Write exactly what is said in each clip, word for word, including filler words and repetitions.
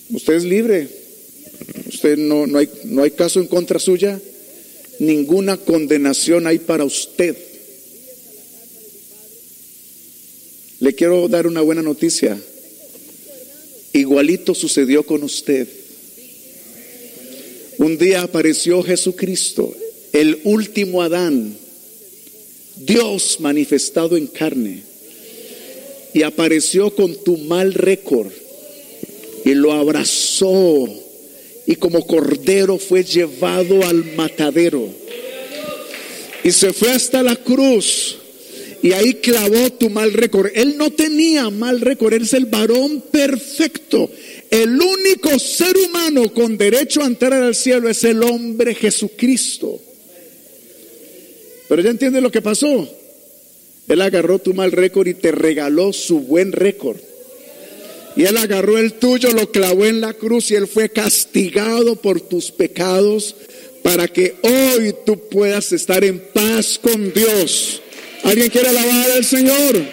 Usted es libre. Usted no, no hay, no hay caso en contra suya. Ninguna condenación hay para usted. Le quiero dar una buena noticia. Igualito sucedió con usted. Un día apareció Jesucristo, el último Adán, Dios manifestado en carne, y apareció con tu mal récord y lo abrazó, y como cordero fue llevado al matadero y se fue hasta la cruz. Y ahí clavó tu mal récord. Él no tenía mal récord, él es el varón perfecto. El único ser humano con derecho a entrar al cielo es el hombre Jesucristo. Pero ya entiendes lo que pasó. Él agarró tu mal récord y te regaló su buen récord. Y él agarró el tuyo, lo clavó en la cruz y él fue castigado por tus pecados para que hoy tú puedas estar en paz con Dios. ¿Alguien quiere alabar al Señor?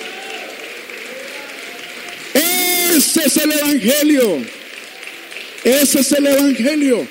Ese es el evangelio. Ese es el evangelio.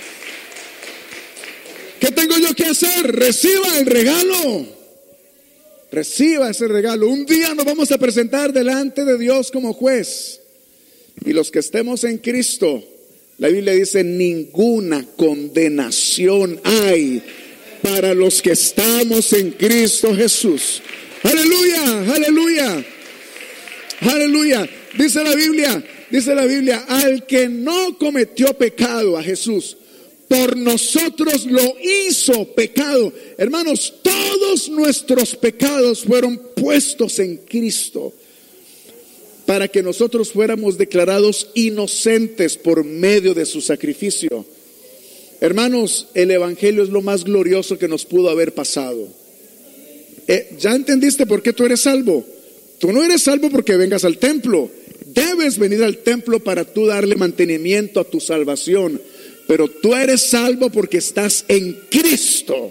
¿Qué tengo yo que hacer? Reciba el regalo. Reciba ese regalo. Un día nos vamos a presentar delante de Dios como juez. Y los que estemos en Cristo, la Biblia dice, ninguna condenación hay para los que estamos en Cristo Jesús. Aleluya, aleluya, aleluya. Dice la Biblia, dice la Biblia, al que no cometió pecado, a Jesús, por nosotros lo hizo pecado. Hermanos, todos nuestros pecados fueron puestos en Cristo para que nosotros fuéramos declarados inocentes por medio de su sacrificio. Hermanos, el evangelio es lo más glorioso que nos pudo haber pasado. Eh, ¿Ya entendiste por qué tú eres salvo? Tú no eres salvo porque vengas al templo. Debes venir al templo para tú darle mantenimiento a tu salvación. Pero tú eres salvo porque estás en Cristo.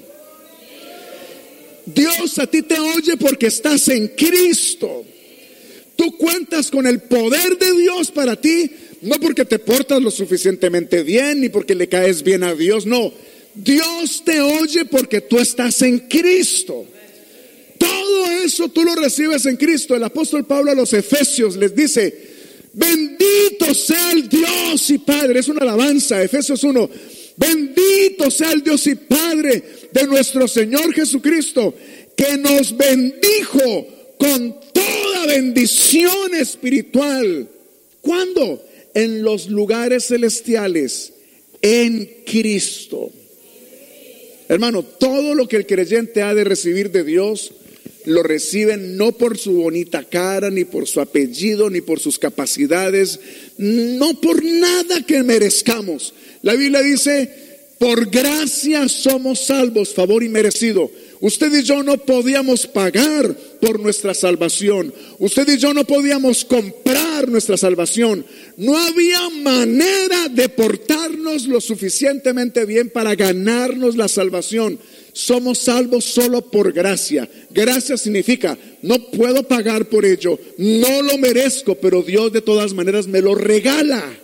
Dios a ti te oye porque estás en Cristo. Tú cuentas con el poder de Dios para ti. No porque te portas lo suficientemente bien, ni porque le caes bien a Dios, no. Dios te oye porque tú estás en Cristo. Todo eso tú lo recibes en Cristo. El apóstol Pablo a los Efesios les dice, bendito sea el Dios y Padre. Es una alabanza, Efesios uno. Bendito sea el Dios y Padre de nuestro Señor Jesucristo, que nos bendijo con toda bendición espiritual. ¿Cuándo? En los lugares celestiales, en Cristo. Hermano, todo lo que el creyente ha de recibir de Dios, lo reciben no por su bonita cara, ni por su apellido, ni por sus capacidades, no por nada que merezcamos. La Biblia dice, por gracia somos salvos, favor inmerecido. Usted y yo no podíamos pagar por nuestra salvación. Usted y yo no podíamos comprar nuestra salvación. No había manera de portarnos lo suficientemente bien para ganarnos la salvación. Somos salvos solo por gracia. Gracia significa, no puedo pagar por ello, no lo merezco, pero Dios de todas maneras me lo regala.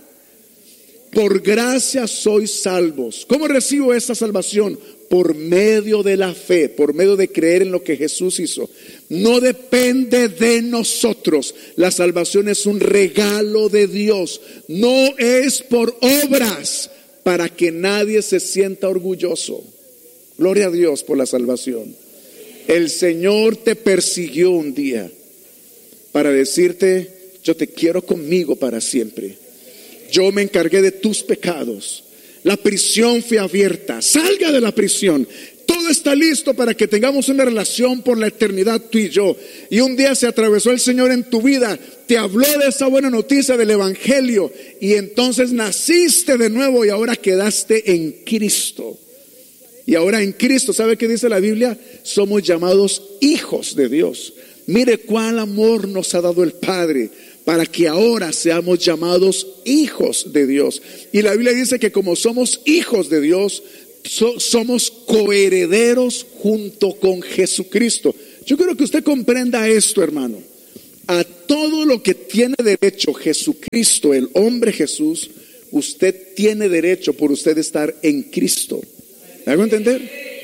Por gracia sois salvos. ¿Cómo recibo esta salvación? Por medio de la fe, por medio de creer en lo que Jesús hizo. No depende de nosotros. La salvación es un regalo de Dios. No es por obras, para que nadie se sienta orgulloso. Gloria a Dios por la salvación. El Señor te persiguió un día para decirte, yo te quiero conmigo para siempre. Yo me encargué de tus pecados. La prisión fue abierta. Salga de la prisión. Todo está listo para que tengamos una relación por la eternidad, tú y yo. Y un día se atravesó el Señor en tu vida, te habló de esa buena noticia del evangelio, y entonces naciste de nuevo y ahora quedaste en Cristo. Y ahora en Cristo, ¿sabe qué dice la Biblia? Somos llamados hijos de Dios. Mire cuál amor nos ha dado el Padre, para que ahora seamos llamados hijos de Dios. Y la Biblia dice que como somos hijos de Dios, so, somos coherederos junto con Jesucristo. Yo quiero que usted comprenda esto, hermano. a todo lo que tiene derecho Jesucristo, el hombre Jesús, usted tiene derecho por usted estar en Cristo. ¿Me hago entender?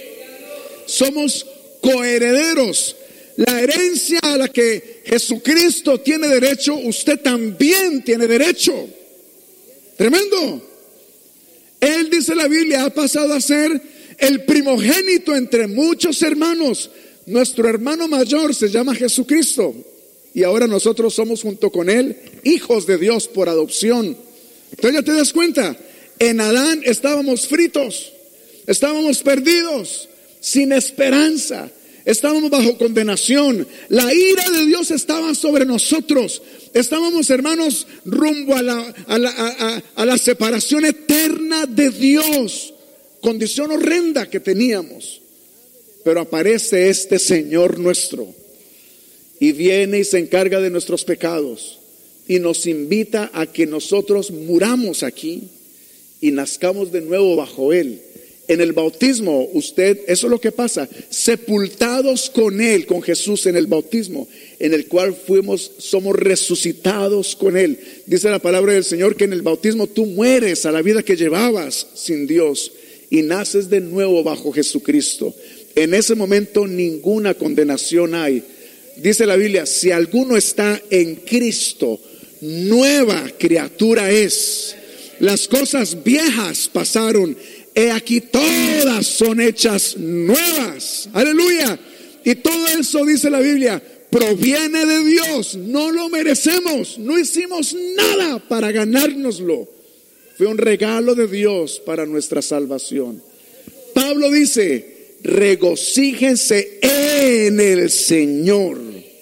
Somos coherederos. La herencia a la que Jesucristo tiene derecho, usted también tiene derecho. Tremendo. Él, dice la Biblia, ha pasado a ser el primogénito entre muchos hermanos. Nuestro hermano mayor se llama Jesucristo. Y ahora nosotros somos junto con él hijos de Dios por adopción. Entonces ya te das cuenta, en Adán estábamos fritos, estábamos perdidos, sin esperanza, estábamos bajo condenación. La ira de Dios estaba sobre nosotros. Estábamos, hermanos, rumbo a la, a la, a, a, a la separación eterna de Dios. Condición horrenda que teníamos. Pero aparece este Señor nuestro y viene y se encarga de nuestros pecados y nos invita a que nosotros muramos aquí y nazcamos de nuevo bajo Él. En el bautismo, usted, eso es lo que pasa, sepultados con Él, con Jesús en el bautismo, en el cual fuimos, somos resucitados con Él. Dice la palabra del Señor que en el bautismo tú mueres a la vida que llevabas sin Dios y naces de nuevo bajo Jesucristo. En ese momento ninguna condenación hay. Dice la Biblia, si alguno está en Cristo, nueva criatura es. Las cosas viejas pasaron, he aquí todas son hechas nuevas. Aleluya. Y todo eso, dice la Biblia, proviene de Dios. No lo merecemos, no hicimos nada para ganárnoslo. Fue un regalo de Dios para nuestra salvación. Pablo dice, regocíjense en el Señor.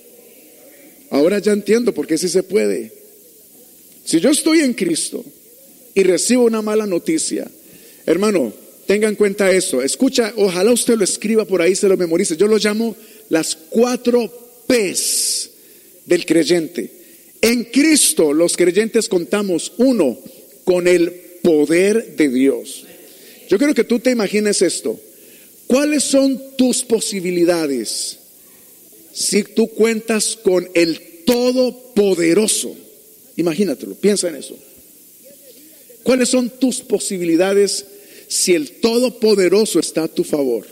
Ahora ya entiendo por qué sí se puede. Si yo estoy en Cristo y recibo una mala noticia, hermano, tenga en cuenta eso. Escucha, ojalá usted lo escriba por ahí, se lo memorice. Yo lo llamo las cuatro P's del creyente. En Cristo los creyentes contamos, uno, con el poder de Dios. Yo quiero que tú te imagines esto. ¿Cuáles son tus posibilidades si tú cuentas con el Todopoderoso? Imagínatelo, piensa en eso. ¿Cuáles son tus posibilidades si el Todopoderoso está a tu favor?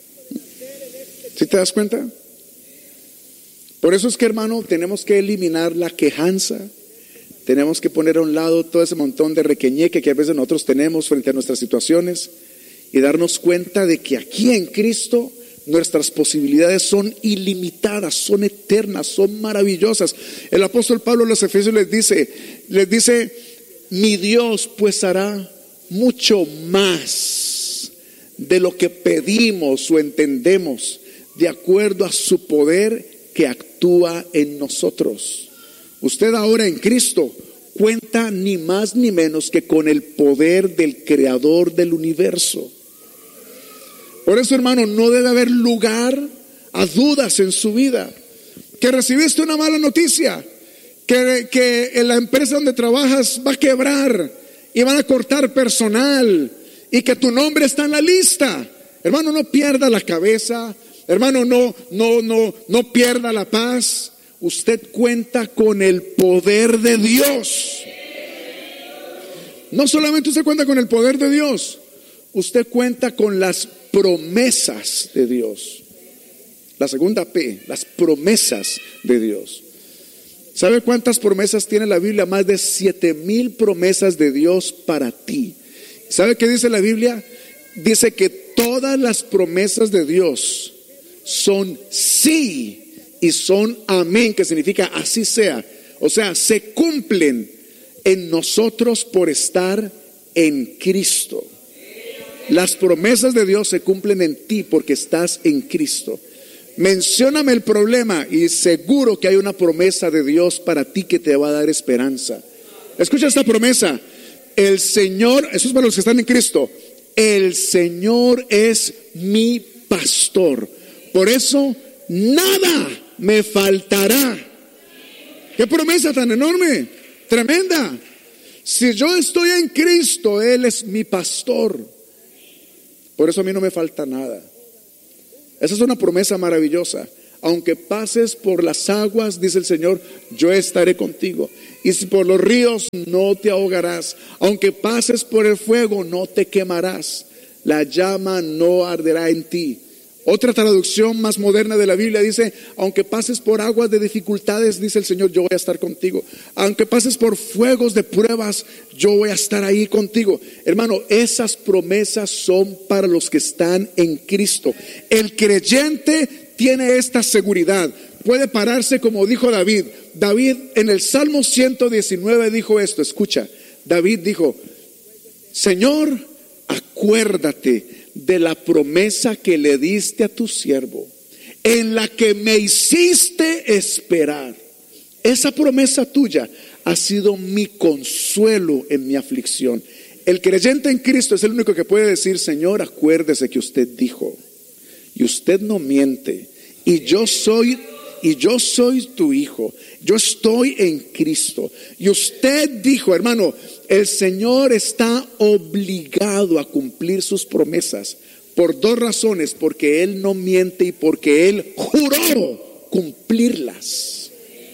¿Sí te das cuenta? Por eso es que, hermano, tenemos que eliminar la quejanza. Tenemos que poner a un lado todo ese montón de requeñeque que a veces nosotros tenemos frente a nuestras situaciones y darnos cuenta de que aquí en Cristo nuestras posibilidades son ilimitadas, son eternas, son maravillosas. El apóstol Pablo a los Efesios les dice, les dice, mi Dios pues hará mucho más de lo que pedimos o entendemos, de acuerdo a su poder que actúa en nosotros. Usted ahora en Cristo cuenta ni más ni menos que con el poder del Creador del universo. Por eso, hermano, no debe haber lugar a dudas en su vida. Que recibiste una mala noticia, que, que en la empresa donde trabajas va a quebrar y van a cortar personal y que tu nombre está en la lista. Hermano, no pierda la cabeza. Hermano, no, no, no, no pierda la paz. Usted cuenta con el poder de Dios. No solamente usted cuenta con el poder de Dios, usted cuenta con las promesas de Dios. La segunda P, las promesas de Dios. ¿Sabe cuántas promesas tiene la Biblia? Más de siete mil promesas de Dios para ti. ¿Sabe qué dice la Biblia? Dice que todas las promesas de Dios son sí y son amén, que significa así sea. O sea, se cumplen en nosotros por estar en Cristo. Las promesas de Dios se cumplen en ti porque estás en Cristo. Mencióname el problema y seguro que hay una promesa de Dios para ti que te va a dar esperanza. Escucha esta promesa. El Señor, eso es para los que están en Cristo, el Señor es mi pastor. Por eso nada me faltará. ¿Qué promesa tan enorme? Tremenda. Si yo estoy en Cristo, Él es mi pastor. Por eso a mí no me falta nada. Esa es una promesa maravillosa. Aunque pases por las aguas, dice el Señor, yo estaré contigo. Y si por los ríos, no te ahogarás. Aunque pases por el fuego, no te quemarás. La llama no arderá en ti. Otra traducción más moderna de la Biblia dice, aunque pases por aguas de dificultades, dice el Señor, yo voy a estar contigo. Aunque pases por fuegos de pruebas, yo voy a estar ahí contigo. Hermano, esas promesas son para los que están en Cristo. El creyente tiene esta seguridad. Puede pararse como dijo David. David en el Salmo ciento diecinueve dijo esto, escucha. David dijo, Señor, acuérdate de la promesa que le diste a tu siervo, en la que me hiciste esperar. Esa promesa tuya ha sido mi consuelo en mi aflicción. El creyente en Cristo es el único que puede decir, Señor, acuérdese que usted dijo, y usted no miente, y yo soy y yo soy tu hijo, yo estoy en Cristo. Y usted dijo, hermano, el Señor está obligado a cumplir sus promesas por dos razones, porque Él no miente y porque Él juró cumplirlas.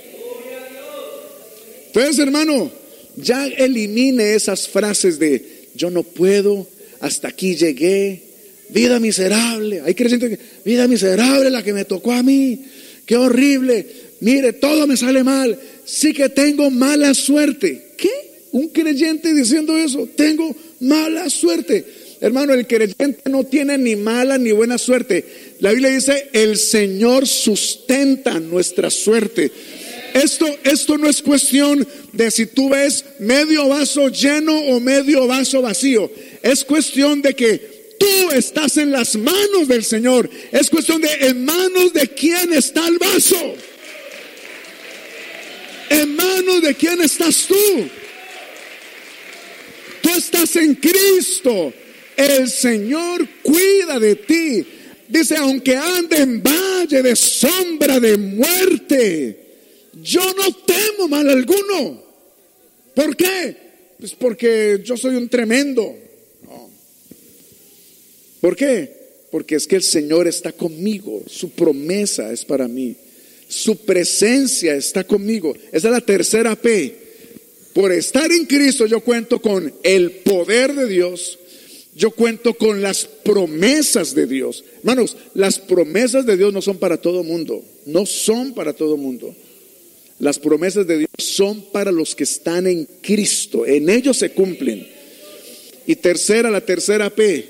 Entonces, hermano, ya elimine esas frases de yo no puedo, hasta aquí llegué, vida miserable. Hay creyentes que, vida miserable la que me tocó a mí, qué horrible, mire, todo me sale mal, sí que tengo mala suerte. ¿Qué? Un creyente diciendo eso, tengo mala suerte. Hermano, el creyente no tiene ni mala ni buena suerte. La Biblia dice, el Señor sustenta nuestra suerte. Esto, esto no es cuestión de si tú ves medio vaso lleno o medio vaso vacío. Es cuestión de que tú estás en las manos del Señor. Es cuestión de en manos de quién está el vaso. En manos de quién estás tú. Tú estás en Cristo. El Señor cuida de ti. Dice, aunque ande en valle de sombra de muerte, yo no temo mal alguno. ¿Por qué? Pues porque yo soy un tremendo. No. ¿Por qué? Porque es que el Señor está conmigo. Su promesa es para mí. Su presencia está conmigo. Esa es la tercera P. Por estar en Cristo yo cuento con el poder de Dios. Yo cuento con las promesas de Dios. Hermanos, las promesas de Dios no son para todo mundo. No son para todo mundo. Las promesas de Dios son para los que están en Cristo. En ellos se cumplen. Y tercera, la tercera P.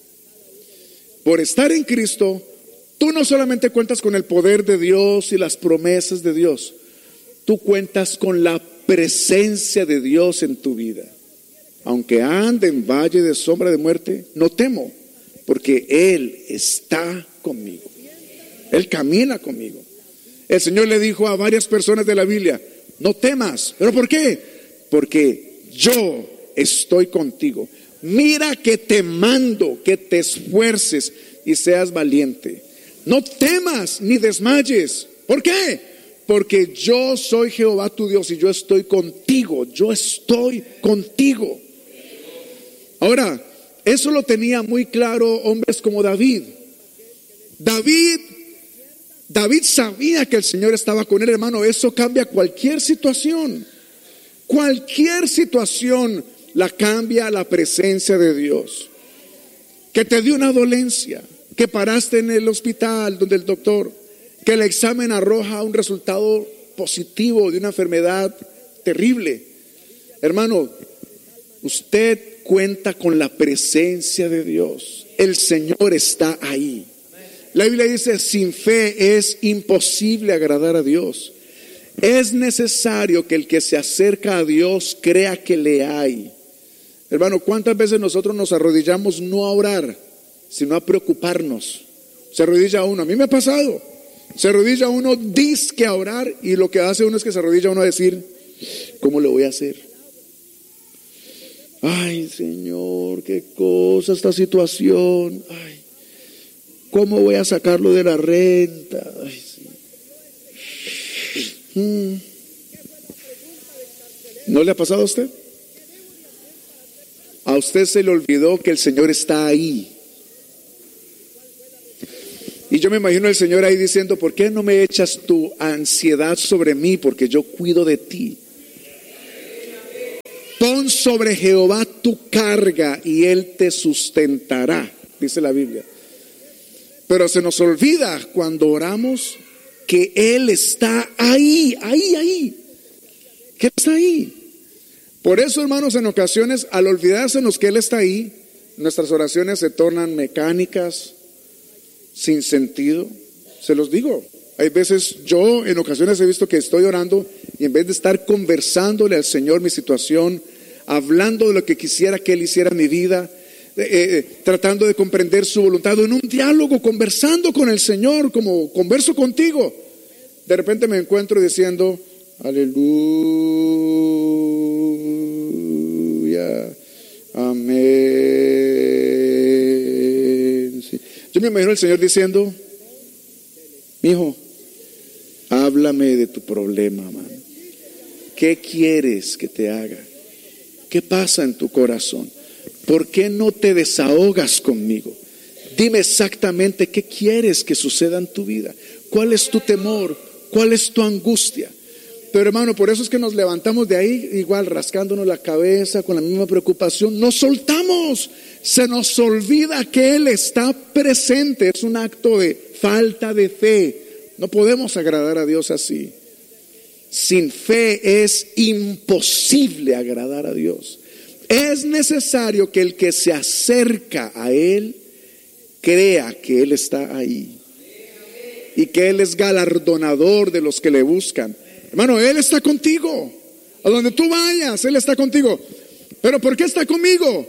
Por estar en Cristo, tú no solamente cuentas con el poder de Dios y las promesas de Dios. Tú cuentas con la presencia de Dios en tu vida. Aunque ande en valle de sombra de muerte, no temo, porque Él está conmigo. Él camina conmigo. El Señor le dijo a varias personas de la Biblia, no temas. ¿Pero por qué? Porque yo estoy contigo. Mira que te mando, que te esfuerces y seas valiente. No temas ni desmayes. ¿Por qué? Porque yo soy Jehová tu Dios y yo estoy contigo. Yo estoy contigo. Ahora, eso lo tenía muy claro hombres como David. David, David sabía que el Señor estaba con él, hermano. Eso cambia cualquier situación. Cualquier situación la cambia la presencia de Dios. Que te dio una dolencia, que paraste en el hospital donde el doctor, que el examen arroja un resultado positivo de una enfermedad terrible. Hermano, usted cuenta con la presencia de Dios. El Señor está ahí. La Biblia dice, sin fe es imposible agradar a Dios. Es necesario que el que se acerca a Dios crea que le hay. Hermano, ¿cuántas veces nosotros nos arrodillamos no a orar, sino a preocuparnos? Se arrodilla uno, a mí me ha pasado. Se arrodilla uno, dizque a orar, y lo que hace uno es que se arrodilla uno a decir, ¿cómo le voy a hacer? Ay, Señor, qué cosa esta situación. Ay, ¿cómo voy a sacarlo de la renta? Ay, sí. hmm. ¿No le ha pasado a usted? A usted se le olvidó que el Señor está ahí. Y yo me imagino al Señor ahí diciendo, ¿por qué no me echas tu ansiedad sobre mí? Porque yo cuido de ti. Pon sobre Jehová tu carga y Él te sustentará, dice la Biblia. Pero se nos olvida cuando oramos que Él está ahí, ahí, ahí. Que Él está ahí. Por eso, hermanos, en ocasiones, al olvidársenos que Él está ahí, nuestras oraciones se tornan mecánicas, sin sentido. Se los digo, hay veces yo en ocasiones he visto que estoy orando y en vez de estar conversándole al Señor mi situación, hablando de lo que quisiera que Él hiciera en mi vida, eh, eh, tratando de comprender su voluntad, en un diálogo, conversando con el Señor como converso contigo, de repente me encuentro diciendo aleluya, amén. Sí. Yo me imagino al Señor diciendo, mijo, háblame de tu problema, man. ¿Qué quieres que te haga? ¿Qué pasa en tu corazón? ¿Por qué no te desahogas conmigo? Dime exactamente qué quieres que suceda en tu vida. ¿Cuál es tu temor? ¿Cuál es tu angustia? Pero hermano, por eso es que nos levantamos de ahí igual rascándonos la cabeza con la misma preocupación. Nos soltamos, se nos olvida que Él está presente. Es un acto de falta de fe. No podemos agradar a Dios así. Sin fe es imposible agradar a Dios. Es necesario que el que se acerca a Él crea que Él está ahí y que Él es galardonador de los que le buscan. Hermano, Él está contigo. A donde tú vayas, Él está contigo. ¿Pero por qué está conmigo?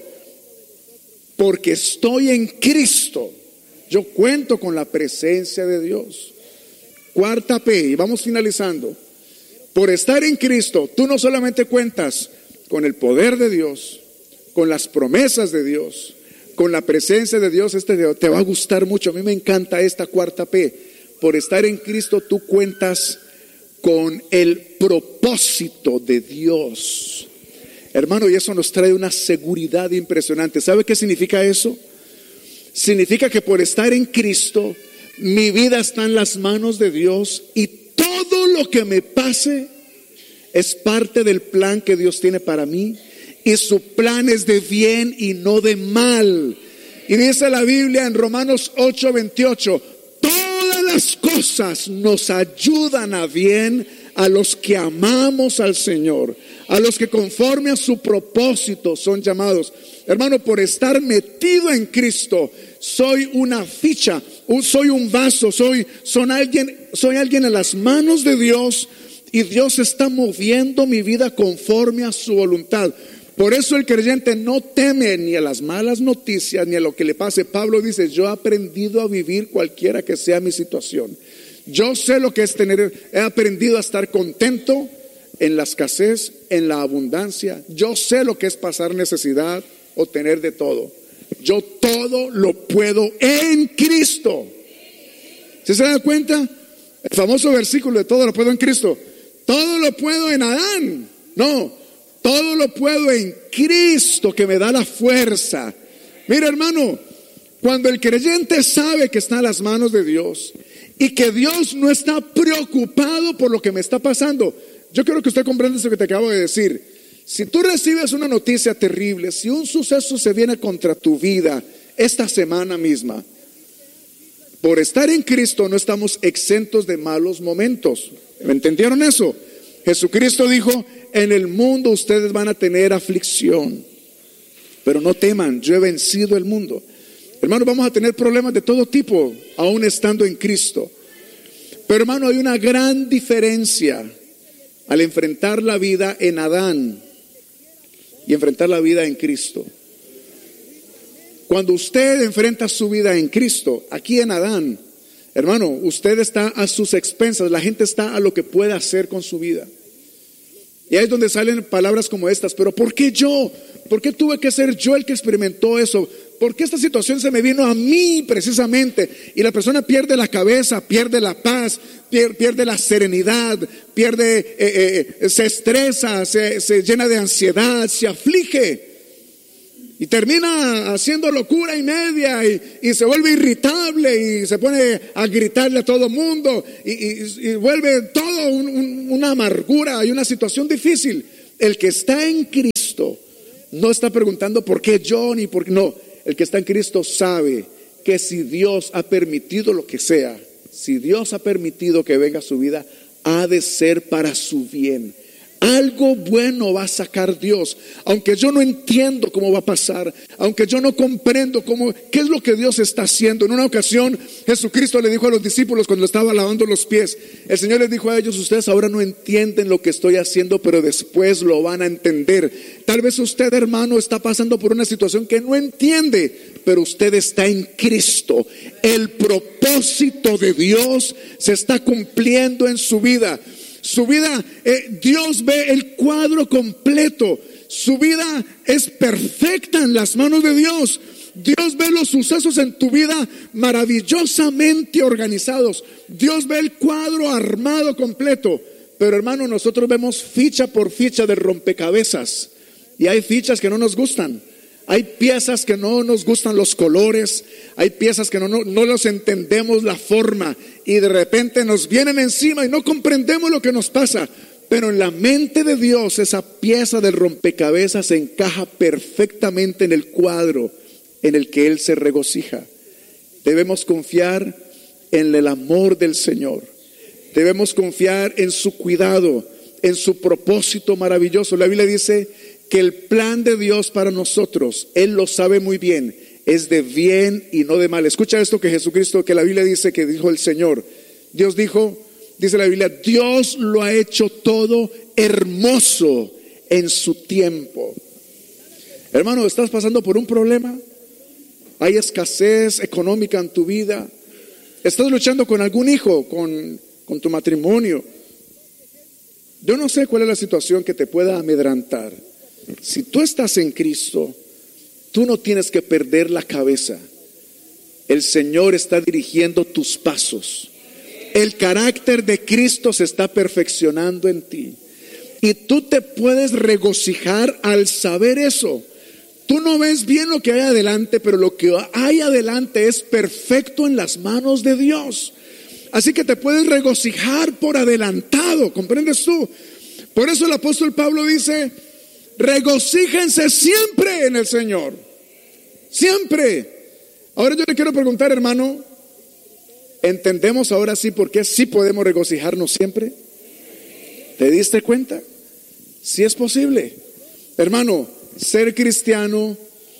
Porque estoy en Cristo. Yo cuento con la presencia de Dios. Cuarta P, y vamos finalizando. Por estar en Cristo, tú no solamente cuentas con el poder de Dios, con las promesas de Dios, con la presencia de Dios. Este te va a gustar mucho. A mí me encanta esta cuarta P. Por estar en Cristo, tú cuentas con el propósito de Dios. Hermano, y eso nos trae una seguridad impresionante. ¿Sabe qué significa eso? Significa que por estar en Cristo, mi vida está en las manos de Dios y todo lo que me pase es parte del plan que Dios tiene para mí, y su plan es de bien y no de mal. Y dice la Biblia en Romanos ocho veintiocho, todas las cosas nos ayudan a bien a los que amamos al Señor, a los que conforme a su propósito son llamados. Hermano, por estar metido en Cristo, soy una ficha, soy un vaso, soy, son alguien, soy alguien en las manos de Dios, y Dios está moviendo mi vida conforme a su voluntad. Por eso el creyente no teme ni a las malas noticias ni a lo que le pase. Pablo dice, yo he aprendido a vivir cualquiera que sea mi situación. Yo sé lo que es tener, he aprendido a estar contento en la escasez, en la abundancia. Yo sé lo que es pasar necesidad o tener de todo. Yo todo lo puedo en Cristo. ¿Sí se da cuenta? El famoso versículo de todo lo puedo en Cristo. Todo lo puedo en Adán. No, todo lo puedo en Cristo que me da la fuerza. Mira, hermano, cuando el creyente sabe que está en las manos de Dios y que Dios no está preocupado por lo que me está pasando. Yo quiero que usted comprenda eso que te acabo de decir. Si tú recibes una noticia terrible, si un suceso se viene contra tu vida esta semana misma, por estar en Cristo no estamos exentos de malos momentos. ¿Me entendieron eso? Jesucristo dijo, en el mundo ustedes van a tener aflicción, pero no teman, yo he vencido el mundo. Hermano, vamos a tener problemas de todo tipo, aún estando en Cristo. Pero hermano, hay una gran diferencia al enfrentar la vida en Adán y enfrentar la vida en Cristo. Cuando usted enfrenta su vida en Cristo, aquí en Adán, hermano, usted está a sus expensas, la gente está a lo que puede hacer con su vida. Y ahí es donde salen palabras como estas, pero ¿por qué yo? ¿Por qué tuve que ser yo el que experimentó eso? ¿Por qué esta situación se me vino a mí precisamente? Y la persona pierde la cabeza, pierde la paz, pierde, pierde la serenidad, pierde, eh, eh, se estresa, se, se llena de ansiedad, se aflige. Y termina haciendo locura y media y, y se vuelve irritable y se pone a gritarle a todo mundo y, y, y vuelve todo un, un, una amargura y una situación difícil. El que está en Cristo no está preguntando por qué yo ni por qué. No, el que está en Cristo sabe que si Dios ha permitido lo que sea, si Dios ha permitido que venga a su vida, ha de ser para su bien. Algo bueno va a sacar Dios, aunque yo no entiendo cómo va a pasar, aunque yo no comprendo cómo, qué es lo que Dios está haciendo. En una ocasión Jesucristo le dijo a los discípulos cuando estaba lavando los pies, el Señor les dijo a ellos: ustedes ahora no entienden lo que estoy haciendo, pero después lo van a entender. Tal vez usted, hermano, está pasando por una situación que no entiende, pero usted está en Cristo. El propósito de Dios se está cumpliendo en su vida. Su vida, eh, Dios ve el cuadro completo. Su vida es perfecta en las manos de Dios. Dios ve los sucesos en tu vida maravillosamente organizados. Dios ve el cuadro armado completo. Pero hermano, nosotros vemos ficha por ficha de rompecabezas. Y hay fichas que no nos gustan. Hay piezas que no nos gustan los colores, hay piezas que no, no, no los entendemos la forma y de repente nos vienen encima y no comprendemos lo que nos pasa. Pero en la mente de Dios esa pieza del rompecabezas se encaja perfectamente en el cuadro en el que Él se regocija. Debemos confiar en el amor del Señor, debemos confiar en su cuidado, en su propósito maravilloso. La Biblia dice que el plan de Dios para nosotros, Él lo sabe muy bien, es de bien y no de mal. Escucha esto que Jesucristo, que la Biblia dice que dijo el Señor. Dios dijo, dice la Biblia, Dios lo ha hecho todo hermoso en su tiempo. Hermano, ¿estás pasando por un problema? ¿Hay escasez económica en tu vida? ¿Estás luchando con algún hijo, con, con tu matrimonio? Yo no sé cuál es la situación que te pueda amedrantar. Si tú estás en Cristo, tú no tienes que perder la cabeza. El Señor está dirigiendo tus pasos. El carácter de Cristo se está perfeccionando en ti. Y tú te puedes regocijar al saber eso. Tú no ves bien lo que hay adelante, pero lo que hay adelante es perfecto en las manos de Dios. Así que te puedes regocijar por adelantado, ¿comprendes tú? Por eso el apóstol Pablo dice: regocíjense siempre en el Señor. Siempre. Ahora yo le quiero preguntar, hermano, ¿entendemos ahora sí por qué sí podemos regocijarnos siempre? ¿Te diste cuenta? Sí es posible. Hermano, ser cristiano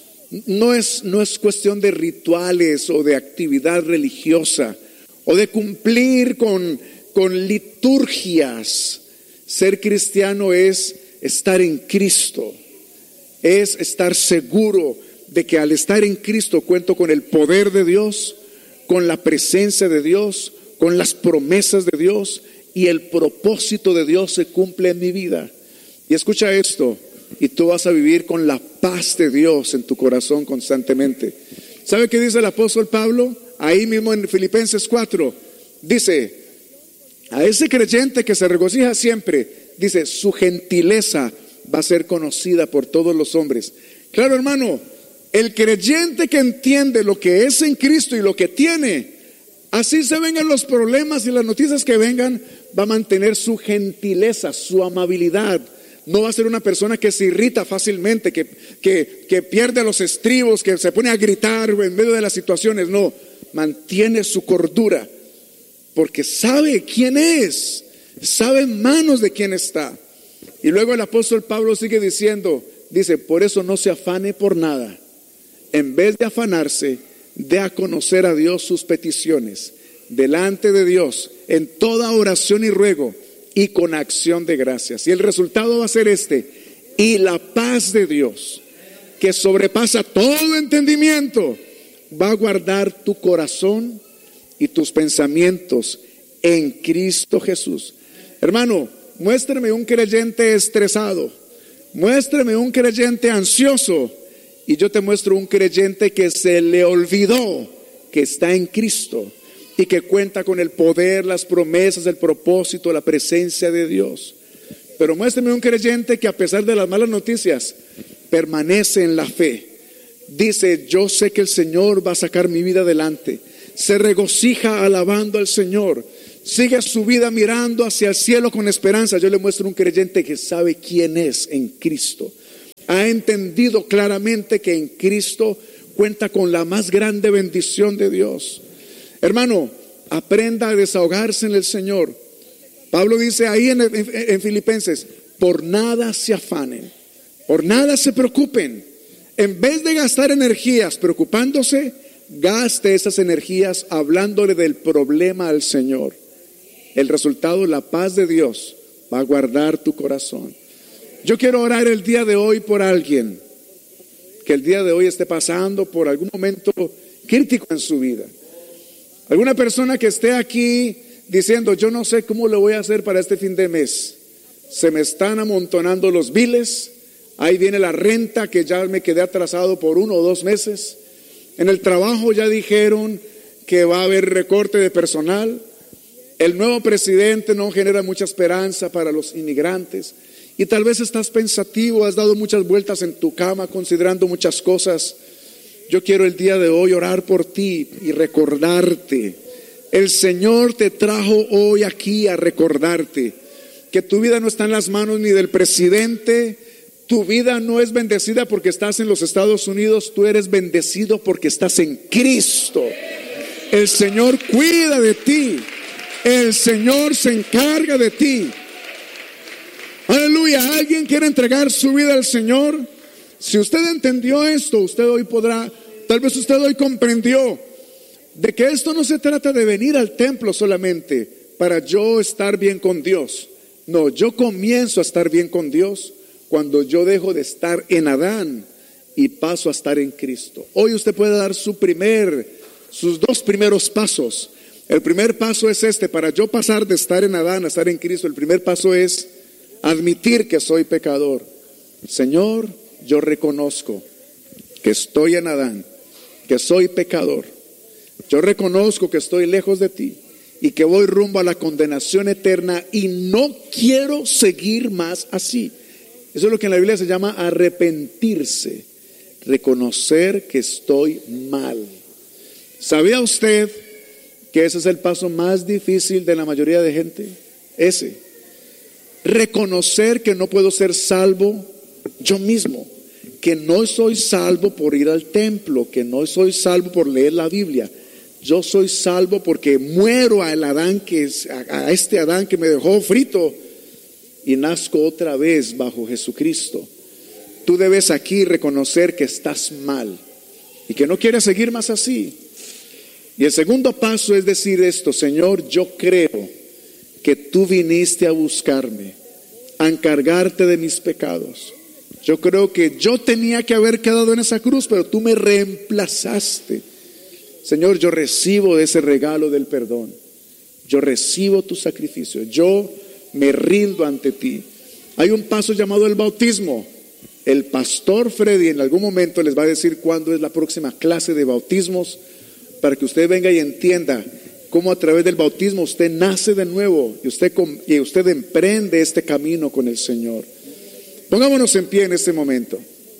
no es, no es cuestión de rituales o de actividad religiosa o de cumplir con, con liturgias. Ser cristiano es estar en Cristo, es estar seguro de que al estar en Cristo cuento con el poder de Dios, con la presencia de Dios, con las promesas de Dios, y el propósito de Dios se cumple en mi vida. Y escucha esto, y tú vas a vivir con la paz de Dios en tu corazón constantemente. ¿Sabe qué dice el apóstol Pablo? Ahí mismo en Filipenses cuatro, dice: a ese creyente que se regocija siempre, dice, su gentileza va a ser conocida por todos los hombres. Claro, hermano, el creyente que entiende lo que es en Cristo y lo que tiene, así se vengan los problemas y las noticias que vengan, va a mantener su gentileza, su amabilidad. No va a ser una persona que se irrita fácilmente, que, que, que pierde los estribos, que se pone a gritar en medio de las situaciones. No, mantiene su cordura, porque sabe quién es, sabe en manos de quién está. Y luego el apóstol Pablo sigue diciendo, dice, por eso no se afane por nada. En vez de afanarse, dé a conocer a Dios sus peticiones delante de Dios en toda oración y ruego y con acción de gracias. Y el resultado va a ser este: y la paz de Dios, que sobrepasa todo entendimiento, va a guardar tu corazón y tus pensamientos en Cristo Jesús. Hermano, muéstrame un creyente estresado, muéstrame un creyente ansioso, y yo te muestro un creyente que se le olvidó que está en Cristo y que cuenta con el poder, las promesas, el propósito, la presencia de Dios. Pero muéstrame un creyente que a pesar de las malas noticias permanece en la fe, dice: yo sé que el Señor va a sacar mi vida adelante. Se regocija alabando al Señor. Sigue su vida mirando hacia el cielo con esperanza. Yo le muestro un creyente que sabe quién es en Cristo. Ha entendido claramente que en Cristo cuenta con la más grande bendición de Dios. Hermano, aprenda a desahogarse en el Señor. Pablo dice ahí en, en, en Filipenses: por nada se afanen, por nada se preocupen. En vez de gastar energías preocupándose, gaste esas energías hablándole del problema al Señor. El resultado, la paz de Dios, va a guardar tu corazón. Yo quiero orar el día de hoy por alguien que el día de hoy esté pasando por algún momento crítico en su vida. Alguna persona que esté aquí diciendo: yo no sé cómo lo voy a hacer para este fin de mes. Se me están amontonando los biles. Ahí viene la renta que ya me quedé atrasado por uno o dos meses. En el trabajo ya dijeron que va a haber recorte de personal. El nuevo presidente no genera mucha esperanza para los inmigrantes. Y tal vez estás pensativo, has dado muchas vueltas en tu cama considerando muchas cosas. Yo quiero el día de hoy orar por ti y recordarte. El Señor te trajo hoy aquí a recordarte que tu vida no está en las manos ni del presidente. Tu vida no es bendecida porque estás en los Estados Unidos. Tú eres bendecido porque estás en Cristo. El Señor cuida de ti. El Señor se encarga de ti. Aleluya. ¿Alguien quiere entregar su vida al Señor? Si usted entendió esto, usted hoy podrá, tal vez usted hoy comprendió de que esto no se trata de venir al templo solamente para yo estar bien con Dios. No, yo comienzo a estar bien con Dios cuando yo dejo de estar en Adán y paso a estar en Cristo. Hoy usted puede dar su primer, sus dos primeros pasos. El primer paso es este: para yo pasar de estar en Adán a estar en Cristo, el primer paso es admitir que soy pecador. Señor, yo reconozco que estoy en Adán, que soy pecador. Yo reconozco que estoy lejos de ti y que voy rumbo a la condenación eterna y no quiero seguir más así. Eso es lo que en la Biblia se llama arrepentirse, reconocer que estoy mal. ¿Sabía usted que ese es el paso más difícil de la mayoría de gente? Ese. Reconocer que no puedo ser salvo yo mismo, que no soy salvo por ir al templo, que no soy salvo por leer la Biblia. Yo soy salvo porque muero al Adán que es, a, a este Adán que me dejó frito y nazco otra vez bajo Jesucristo. Tú debes aquí reconocer que estás mal y que no quieres seguir más así. Y el segundo paso es decir esto: Señor, yo creo que tú viniste a buscarme, a encargarte de mis pecados. Yo creo que yo tenía que haber quedado en esa cruz, pero tú me reemplazaste. Señor, yo recibo ese regalo del perdón. Yo recibo tu sacrificio. Yo me rindo ante ti. Hay un paso llamado el bautismo. El pastor Freddy en algún momento les va a decir cuándo es la próxima clase de bautismos, para que usted venga y entienda cómo a través del bautismo usted nace de nuevo y usted, y usted emprende este camino con el Señor. Pongámonos en pie en este momento.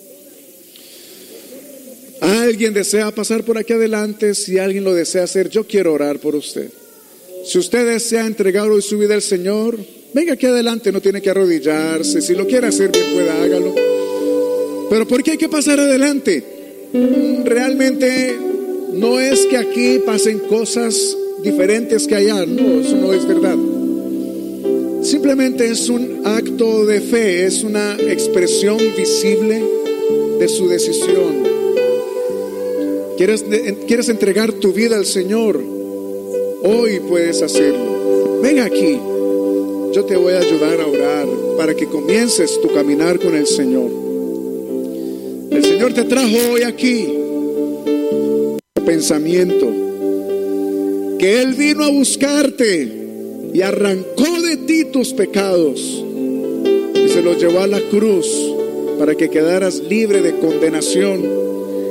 ¿Alguien desea pasar por aquí adelante? Si alguien lo desea hacer, yo quiero orar por usted. Si usted desea entregar hoy su vida al Señor, venga aquí adelante, no tiene que arrodillarse. Si lo quiere hacer, bien pueda, hágalo. Pero ¿por qué hay que pasar adelante? Realmente no es que aquí pasen cosas diferentes que allá. No, eso no es verdad. Simplemente es un acto de fe, es una expresión visible de su decisión. ¿Quieres, ¿Quieres entregar tu vida al Señor? Hoy puedes hacerlo. Ven aquí, yo te voy a ayudar a orar para que comiences tu caminar con el Señor. El Señor te trajo hoy aquí pensamiento que Él vino a buscarte y arrancó de ti tus pecados y se los llevó a la cruz para que quedaras libre de condenación.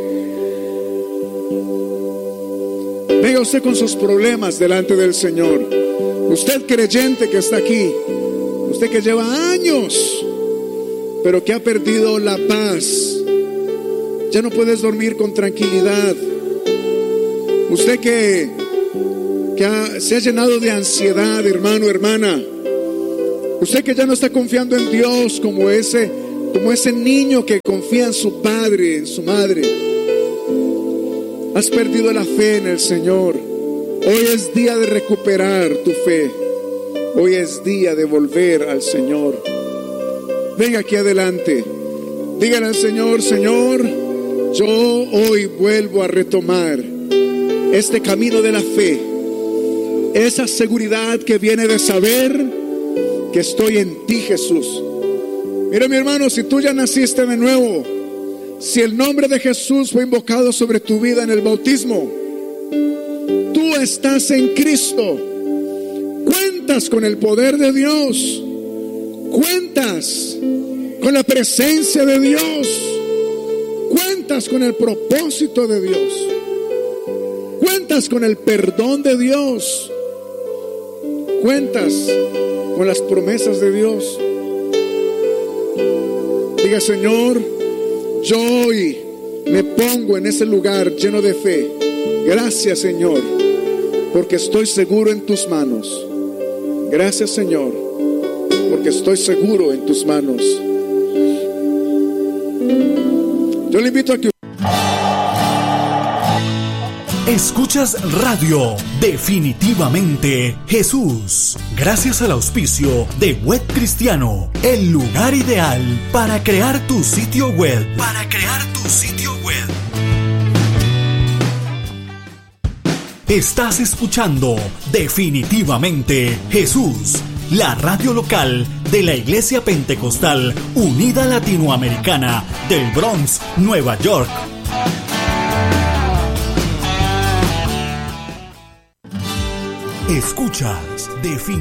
Venga usted con sus problemas delante del Señor. Usted creyente que está aquí, usted que lleva años pero que ha perdido la paz, Ya no puedes dormir con tranquilidad. Usted que, que ha, se ha llenado de ansiedad, hermano, hermana. Usted que ya no está confiando en Dios como ese, como ese niño que confía en su padre, en su madre. Has perdido la fe en el Señor. Hoy es día de recuperar tu fe. Hoy es día de volver al Señor. Venga aquí adelante. Dígale al Señor: Señor, yo hoy vuelvo a retomar este camino de la fe. Esa seguridad que viene de saber que estoy en ti, Jesús. Mira, mi hermano, si tú ya naciste de nuevo, si el nombre de Jesús fue invocado sobre tu vida en el bautismo, tú estás en Cristo. Cuentas con el poder de Dios. Cuentas con la presencia de Dios. Cuentas con el propósito de Dios. Cuentas con el perdón de Dios. Cuentas con las promesas de Dios. Diga: Señor, yo hoy me pongo en ese lugar lleno de fe. Gracias, Señor, porque estoy seguro en tus manos. Gracias, Señor, porque estoy seguro en tus manos. Yo le invito a que... Escuchas Radio Definitivamente Jesús, gracias al auspicio de Web Cristiano, el lugar ideal para crear tu sitio web. Para crear tu sitio web. Estás escuchando Definitivamente Jesús, la radio local de la Iglesia Pentecostal Unida Latinoamericana del Bronx, Nueva York. Escuchas Definitivamente.